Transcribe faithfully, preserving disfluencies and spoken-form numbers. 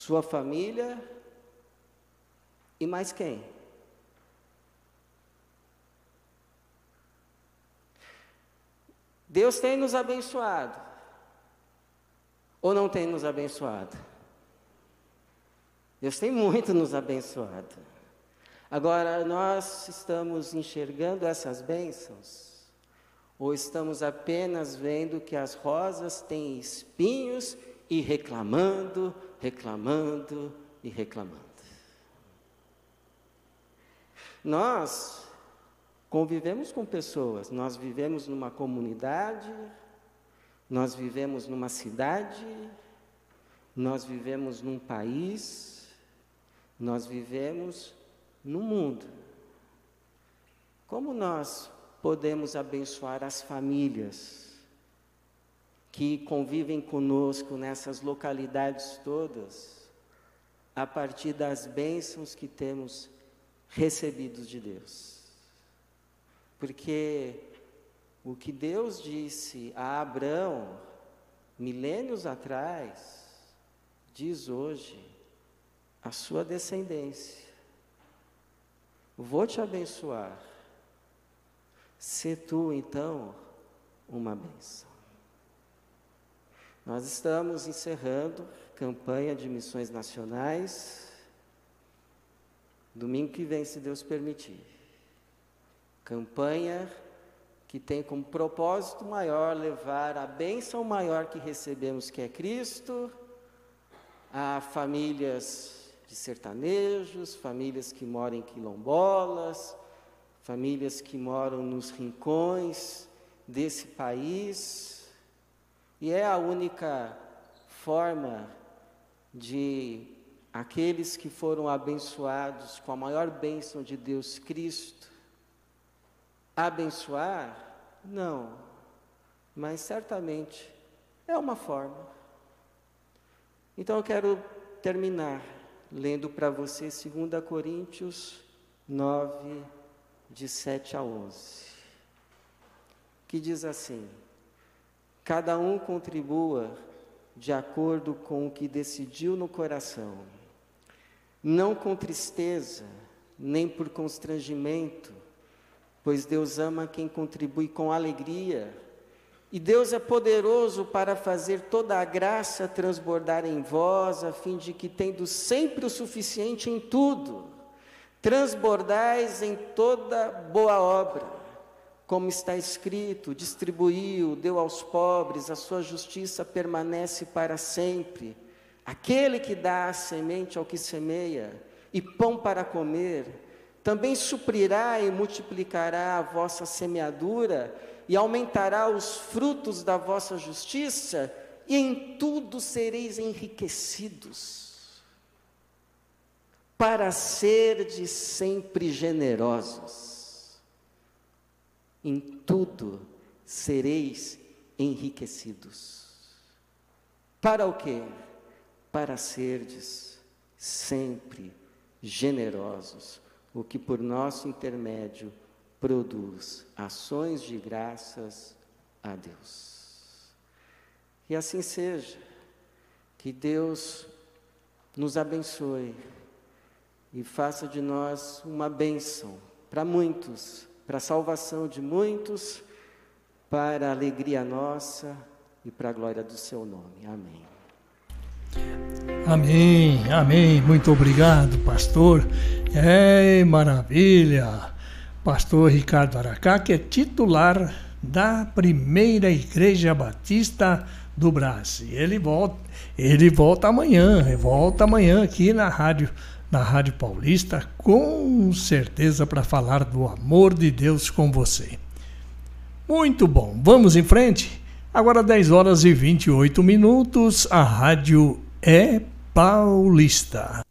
sua família e mais quem? Deus tem nos abençoado ou não tem nos abençoado? Deus tem muito nos abençoado. Agora, nós estamos enxergando essas bênçãos ou estamos apenas vendo que as rosas têm espinhos e reclamando, reclamando e reclamando? Nós convivemos com pessoas, nós vivemos numa comunidade, nós vivemos numa cidade, nós vivemos num país, nós vivemos no mundo. Como nós podemos abençoar as famílias que convivem conosco nessas localidades todas, a partir das bênçãos que temos recebidos de Deus? Porque o que Deus disse a Abraão, milênios atrás, diz hoje a sua descendência: vou te abençoar, se tu então uma bênção. Nós estamos encerrando campanha de missões nacionais, domingo que vem, se Deus permitir. Campanha que tem como propósito maior levar a bênção maior que recebemos, que é Cristo, a famílias de sertanejos, famílias que moram em quilombolas, famílias que moram nos rincões desse país. E é a única forma de aqueles que foram abençoados com a maior bênção de Deus, Cristo, abençoar? Não, mas certamente é uma forma. Então eu quero terminar lendo para você dois Coríntios nove, de sete a onze, que diz assim: cada um contribua de acordo com o que decidiu no coração, não com tristeza, nem por constrangimento, pois Deus ama quem contribui com alegria, e Deus é poderoso para fazer toda a graça transbordar em vós, a fim de que, tendo sempre o suficiente em tudo, transbordais em toda boa obra, como está escrito: distribuiu, deu aos pobres, a sua justiça permanece para sempre. Aquele que dá a semente ao que semeia, e pão para comer, também suprirá e multiplicará a vossa semeadura, e aumentará os frutos da vossa justiça, e em tudo sereis enriquecidos, para serdes sempre generosos. Em tudo sereis enriquecidos. Para o quê? Para serdes sempre generosos, o que por nosso intermédio produz ações de graças a Deus. E assim seja. Que Deus nos abençoe e faça de nós uma bênção para muitos, para a salvação de muitos, para a alegria nossa e para a glória do seu nome. Amém. Amém, amém. Muito obrigado, pastor. É maravilha. Pastor Ricardo Aracá, que é titular da primeira Igreja Batista do Brasil. Ele volta, ele volta amanhã, volta amanhã aqui na rádio, na Rádio Paulista, com certeza, para falar do amor de Deus com você. Muito bom, vamos em frente. Agora dez horas e vinte e oito minutos, a rádio é Paulista.